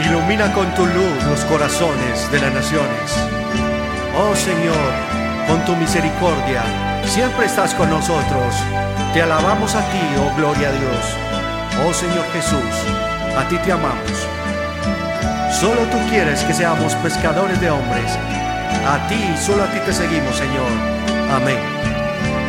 Ilumina con tu luz los corazones de las naciones. Oh Señor, con tu misericordia, siempre estás con nosotros. Te alabamos a ti, oh gloria a Dios. Oh Señor Jesús, a ti te amamos. Solo tú quieres que seamos pescadores de hombres. A ti, solo a ti te seguimos, Señor. Amén.